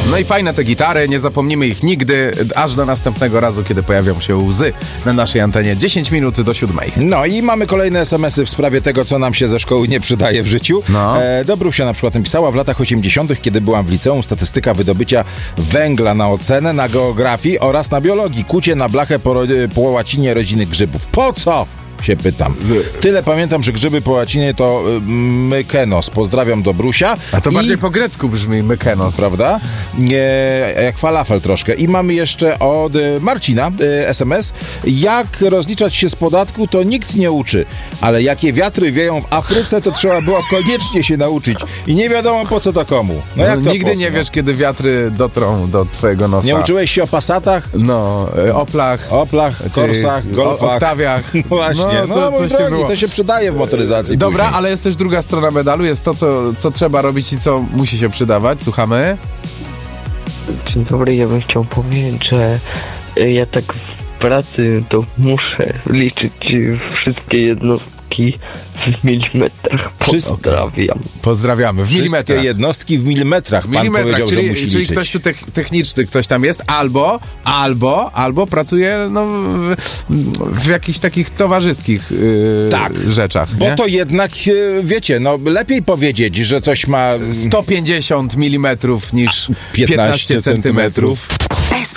No i fajne te gitary, nie zapomnimy ich nigdy, aż do następnego razu, kiedy pojawią się łzy na naszej antenie. 10 minut do 7. No i mamy kolejne SMS-y w sprawie tego, co nam się ze szkoły nie przydaje w życiu. No. Dobrusia na przykład napisała: w latach 80., kiedy byłam w liceum, statystyka wydobycia węgla na ocenę, na geografii oraz na biologii. Kucie na blachę po łacinie rodziny grzybów. Po co? Się pytam. Tyle pamiętam, że grzyby po łacinie to mykenos. Pozdrawiam Dobrusia. A to bardziej po grecku brzmi mykenos. Prawda? Jak falafel troszkę. I mamy jeszcze od Marcina SMS. Jak rozliczać się z podatku, to nikt nie uczy. Ale jakie wiatry wieją w Afryce, to trzeba było koniecznie się nauczyć. I nie wiadomo, po co to komu. No jak to nigdy nie wiesz, kiedy wiatry dotrą do twojego nosa. Nie uczyłeś się o Passatach? No, Oplach, Korsach, Golfach. Oktawiach. No właśnie. No, mój drogi, to się przydaje w motoryzacji. Dobra, później. ale jest też druga strona medalu. Jest to, co trzeba robić i co musi się przydawać. Słuchamy. Dzień dobry, ja bym chciał powiedzieć, że ja tak w pracy to muszę liczyć wszystkie jednostki w milimetrach. Pozdrawiamy. W Wszystkie milimetrach. jednostki w milimetrach. W milimetrach, Pan powiedział, że musi czyli liczyć. ktoś tu techniczny, ktoś tam jest, albo pracuje w jakichś takich towarzyskich rzeczach. Bo nie? to jednak, wiecie, no lepiej powiedzieć, że coś ma 150 mm niż 15 centymetrów.